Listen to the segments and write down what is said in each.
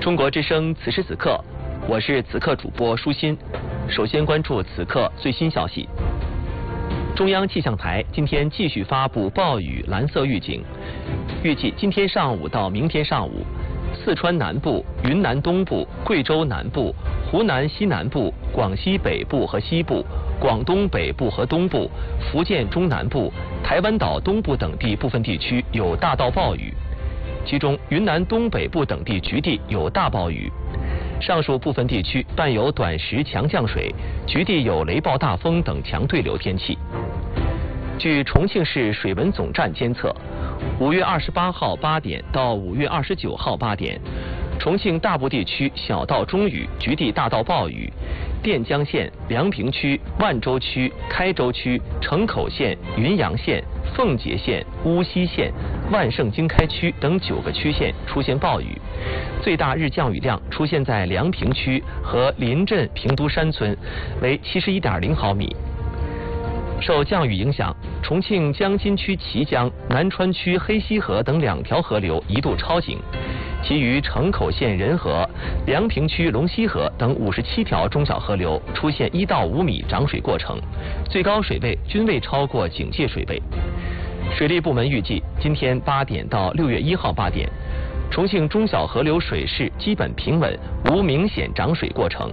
中国之声此时此刻，我是此刻主播舒心。首先关注此刻最新消息。中央气象台今天继续发布暴雨蓝色预警，预计今天上午到明天上午，四川南部、云南东部、贵州南部、湖南西南部、广西北部和西部、广东北部和东部、福建中南部、台湾岛东部等地部分地区有大到暴雨，其中云南东北部等地局地有大暴雨。上述部分地区伴有短时强降水，局地有雷暴大风等强对流天气。据重庆市水文总站监测，5月28号8点到5月29号8点，重庆大部地区小到中雨，局地大到暴雨。垫江县、梁平区、万州区、开州区、城口县、云阳县、奉节县、巫溪县、万盛经开区等9个区县出现暴雨，最大日降雨量出现在梁平区和临镇平都山村，为71.0毫米。受降雨影响，重庆江津区綦江、南川区黑溪河等2条河流一度超警，其余城口县仁河、梁平区龙溪河等57条中小河流出现1到5米涨水过程，最高水位均未超过警戒水位。水利部门预计，今天8点到6月1号8点，重庆中小河流水势基本平稳，无明显涨水过程。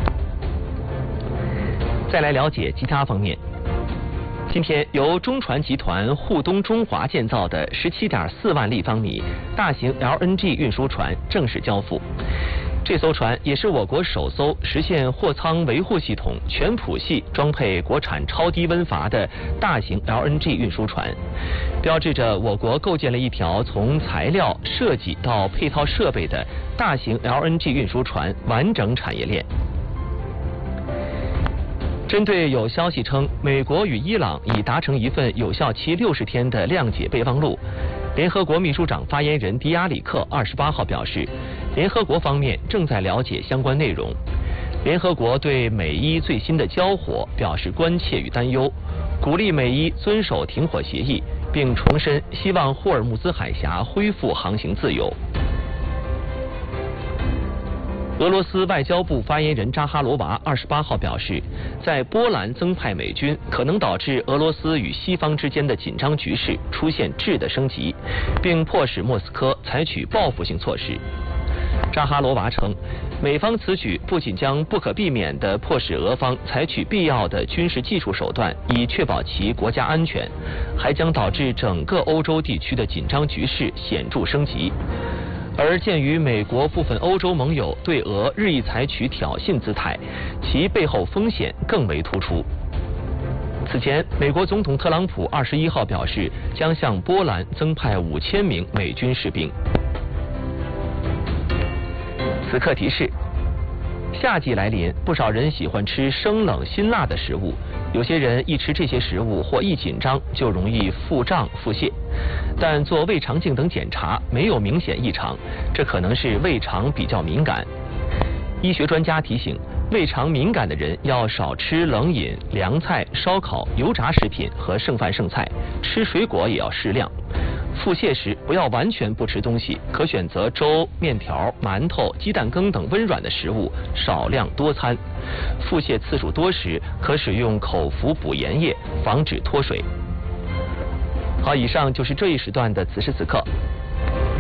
再来了解其他方面。今天由中船集团沪东中华建造的17.4万立方米大型 LNG 运输船正式交付。这艘船也是我国首艘实现货舱维护系统全谱系装配国产超低温阀的大型 LNG 运输船，标志着我国构建了一条从材料设计到配套设备的大型 LNG 运输船完整产业链。针对有消息称美国与伊朗已达成一份有效期60天的谅解备忘录，联合国秘书长发言人迪亚里克28号表示，联合国方面正在了解相关内容。联合国对美伊最新的交火表示关切与担忧，鼓励美伊遵守停火协议，并重申希望霍尔木兹海峡恢复航行自由。俄罗斯外交部发言人扎哈罗娃28号表示，在波兰增派美军可能导致俄罗斯与西方之间的紧张局势出现质的升级，并迫使莫斯科采取报复性措施。扎哈罗娃称，美方此举不仅将不可避免地迫使俄方采取必要的军事技术手段以确保其国家安全，还将导致整个欧洲地区的紧张局势显著升级。而鉴于美国部分欧洲盟友对俄日益采取挑衅姿态，其背后风险更为突出。此前，美国总统特朗普21号表示，将向波兰增派5000名美军士兵。此刻提示：夏季来临，不少人喜欢吃生冷辛辣的食物，有些人一吃这些食物或一紧张就容易腹胀腹泻，但做胃肠镜等检查没有明显异常，这可能是胃肠比较敏感。医学专家提醒，胃肠敏感的人要少吃冷饮、凉菜、烧烤、油炸食品和剩饭剩菜，吃水果也要适量。腹泻时不要完全不吃东西，可选择粥、面条、馒头、鸡蛋羹等温软的食物，少量多餐。腹泻次数多时，可使用口服补盐液，防止脱水。好，以上就是这一时段的此时此刻。